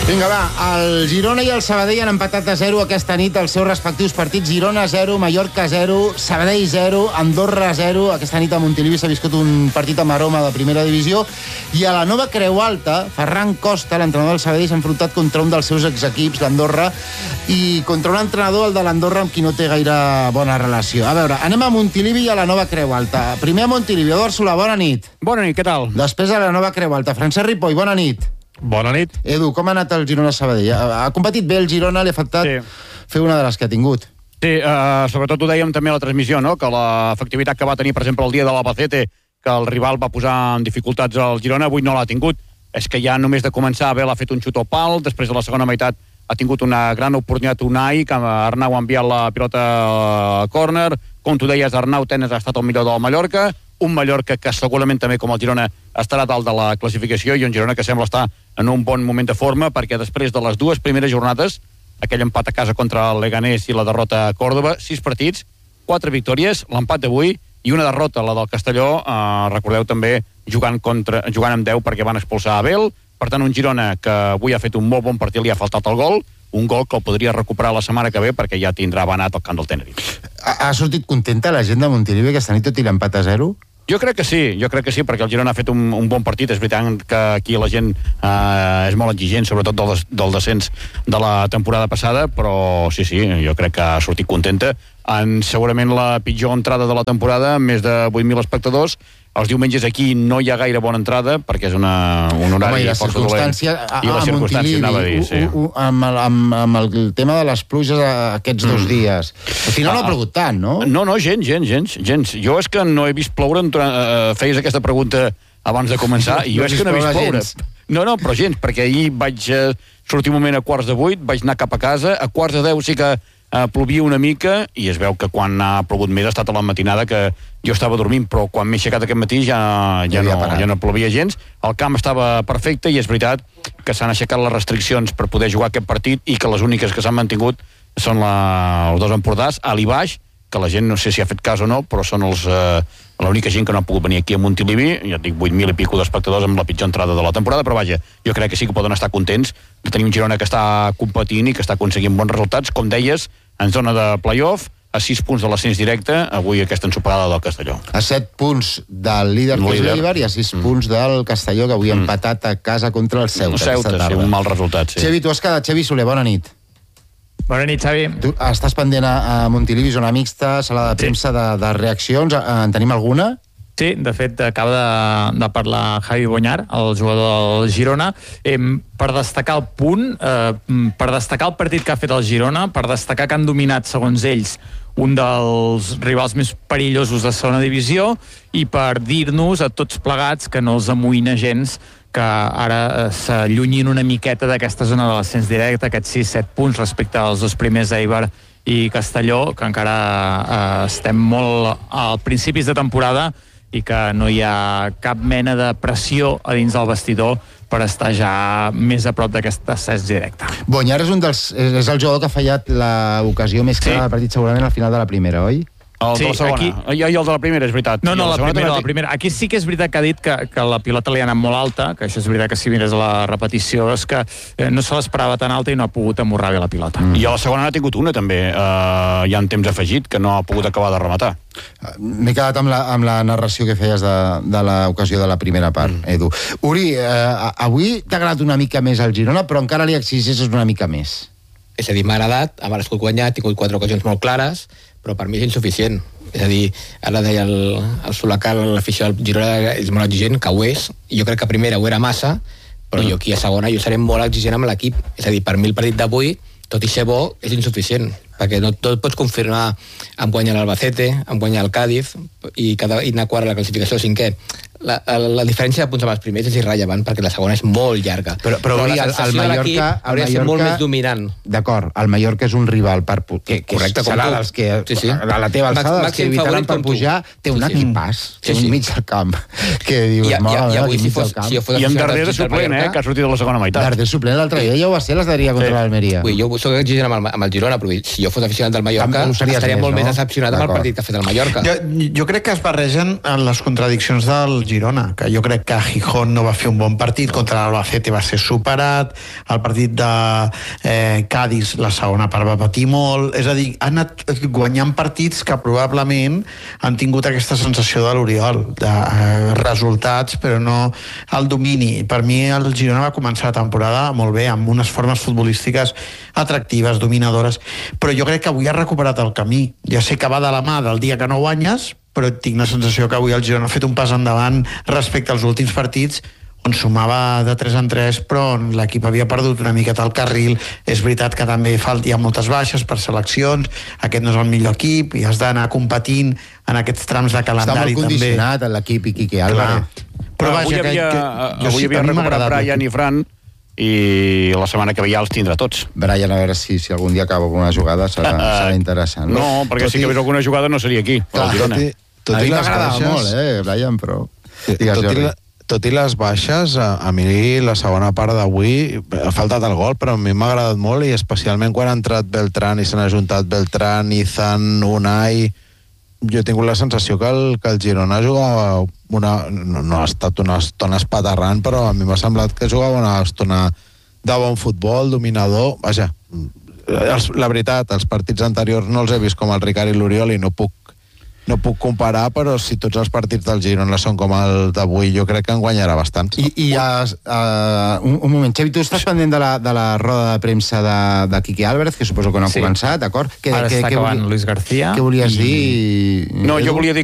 Vinga, va, el Girona i el Sabadell han empatat a 0 aquesta nit els seus respectius partits. Girona 0, Mallorca 0, Sabadell 0, Andorra 0. Aquesta nit a Montilivi s'ha viscut un partit amb aroma de primera divisió. I a la nova Creu Alta, Ferran Costa, l'entrenador del Sabadell, s'ha enfrontat contra un dels seus exequips, l'Andorra, i contra un entrenador, el de l'Andorra, amb qui no té gaire bona relació. A veure, anem a Montilivi i a la nova Creu Alta. Primer a Montilivi, Eduard Solà, bona nit. Bona nit, què tal? Després a la nova Creu Alta, Francesc Ripoll, bona nit. Bona nit. Edu, com ha anat el Girona-Sabadell? Ha competit bé el Girona, li ha faltat fer una de les que ha tingut. Sí, sobretot ho dèiem també a la transmissió, no? Que l'efectivitat que va tenir, per exemple, el dia de l'Albacete, que el rival va posar en dificultats al Girona, avui no l'ha tingut. És que ja només de començar, Abel ha fet un xut al pal, després de la segona meitat ha tingut una gran oportunitat Unai, que Arnau ha enviat la pilota a córner. Com tu deies, Arnau Tenes ha estat el millor del Mallorca, un Mallorca que segurament també, com el Girona, estarà dalt de la classificació, i un Girona que sembla estar en un bon moment de forma, perquè després de les dues primeres jornades, aquell empat a casa contra el Leganés i la derrota a Còrdova, 6 partits, 4 victòries, l'empat d'avui i una derrota, la del Castelló, recordeu també, jugant amb 10 perquè van expulsar Abel. Per tant, un Girona que avui ha fet un molt bon partit, li ha faltat el gol, un gol que el podria recuperar la setmana que ve perquè ja tindrà abanat al camp del Tenerife. Ha sortit contenta la gent de Montilivi aquesta nit tot i l'empat a 0? Jo crec que sí, perquè el Girona ha fet un bon partit. És veritat que aquí la gent és molt exigent, sobretot del descens de la temporada passada, però sí, jo crec que ha sortit contenta. En segurament la pitjor entrada de la temporada, amb més de 8.000 espectadors. Els diumenges aquí no hi ha gaire bona entrada, perquè és un horari força dolent. I la circumstància, anava a dir, sí. Amb el tema de les pluges aquests 2 dies. Al final no ha plogut tant, no? No, gens. Jo és que no he vist ploure, feies aquesta pregunta abans de començar, i jo és que no he vist ploure. No, però gens, perquè ahir vaig sortir un moment a 7:45, vaig anar cap a casa, a 9:45 sí que plovia una mica, i es veu que quan ha plogut més ha estat a la matinada, que jo estava dormint, però quan m'he aixecat aquest matí ja no plovia gens. El camp estava perfecte, i és veritat que s'han aixecat les restriccions per poder jugar aquest partit, i que les úniques que s'han mantingut són els dos Empordàs, alt i baix, que la gent no sé si ha fet cas o no, però són l'única gent que no ha pogut venir aquí a Montilivi. Ja et dic, 8.000 i pico d'espectadors amb la pitjor entrada de la temporada, però vaja, jo crec que sí que poden estar contents de tenir un Girona que està competint i que està aconseguint bons resultats, com deies, en zona de play-off, a 6 punts de l'ascens directe, avui aquesta ensopegada del Castelló. A 7 punts del líder que és l'Eibar, i a 6 punts del Castelló, que avui ha empatat a casa contra el Ceuta. Sí, un mal resultat, sí. Xavi, tu has quedat. Xavi Soler, bona nit. Bona nit, Xavi. Tu estàs pendent a Montilivi, zona mixta, sala de premsa de reaccions. En tenim alguna? Sí, de fet, acaba de parlar Javi Bonyar, el jugador del Girona, per destacar el punt, per destacar el partit que ha fet el Girona, per destacar que han dominat, segons ells, un dels rivals més perillosos de segona divisió, i per dir-nos a tots plegats que no els amoïna gens que ara s'allunyin una miqueta d'aquesta zona de l'ascens directe, aquests 6-7 punts respecte als dos primers Eibar i Castelló, que encara estem molt a principis de temporada i que no hi ha cap mena de pressió a dins del vestidor per estar ja més a prop d'aquest ascens directe. Bonyar és el jugador que ha fallat l'ocasió més clara del partit, segurament al final de la primera, oi? El de la segona. I el de la primera, és veritat. No, la primera. Aquí sí que és veritat que ha dit que la pilota li ha anat molt alta, que això és veritat que si mires la repetició és que no se l'esperava tan alta i no ha pogut amorrar bé la pilota. I a la segona n'ha tingut una, també, ja en temps afegit, que no ha pogut acabar de rematar. M'he quedat amb la narració que feies de l'ocasió de la primera part, Edu. Uri, avui t'ha agradat una mica més el Girona, però encara li exigeixes una mica més. És a dir, m'ha agradat, ha merescut guanyar, ha tingut 4 ocasions molt clares, però per mi és insuficient. És a dir, ara deia el Solacal, l'afició del Girona és molt exigent, que ho és, i jo crec que a primera ho era massa, però jo aquí a segona jo seré molt exigent amb l'equip. És a dir, per mi el partit d'avui, tot i ser bo, és insuficient, perquè no tot pots confirmar amb guanyar l'Albacete, amb guanyar el Cádiz, i anar quart a la classificació 5è. La diferència de punts amb els primers és irrellevant, perquè la segona és molt llarga. Però la sensació de l'equip hauria de ser molt més dominant. D'acord, el Mallorca és un rival que serà dels que a la teva alçada, els que evitaran per pujar, té un equipàs, té un mig del camp, que dius, i en Darder de suplent, que ha sortit de la segona meitat. Darder suplent l'altre dia ja ho va ser, l'Esderia contra l'Almeria. Jo soc exigent amb el Girona, però si jo fos aficionat del Mallorca estaria molt més decepcionat amb el partit que ha fet el Mallorca. Jo crec que es barregen les contradiccions del Girona Girona, que jo crec que Gijón no va fer un bon partit, contra l'Albacete va ser superat, el partit de Cádiz la segona part va patir molt, és a dir, han anat guanyant partits que probablement han tingut aquesta sensació de l'Oriol, de resultats però no el domini. Per mi el Girona va començar la temporada molt bé, amb unes formes futbolístiques atractives, dominadores, però jo crec que avui ha recuperat el camí. Ja sé que va de la mà del dia que no guanyes, però tinc la sensació que avui el Girona ha fet un pas endavant respecte als últims partits on sumava de 3 en 3, però on l'equip havia perdut una miqueta el carril. És veritat que també hi ha moltes baixes per seleccions, aquest no és el millor equip i has d'anar competint en aquests trams de calendari. Està molt condicionat l'equip i Quique Álvarez. Però vaja, avui havia recuperat Brian i Fran, i la setmana que ve ja els tindrà tots. Brian, a veure si algun dia acaba alguna jugada, serà interessant. No, perquè si acabés alguna jugada no seria aquí, a Girona. A mi m'agradava molt, Brian, però... Tot i les baixes, a mi la segona part d'avui ha faltat el gol, però a mi m'ha agradat molt, i especialment quan ha entrat Beltrán i s'han ajuntat Beltrán, Izan, Unai. Jo he tingut la sensació que el Girona jugava no ha estat una estona espaterrant, però a mi m'ha semblat que jugava una estona de bon futbol, dominador. Vaja, la veritat, els partits anteriors no els he vist com el Ricard i l'Oriol i no puc comparar, però si tots els partits del Girona són com el d'avui, jo crec que en guanyarà bastants. Un moment, Xavi, tu estàs pendent de la roda de premsa de Quique Álvarez, que suposo que no ha començat, d'acord? Ara està acabant Luis García. Què volies dir? No, jo volia dir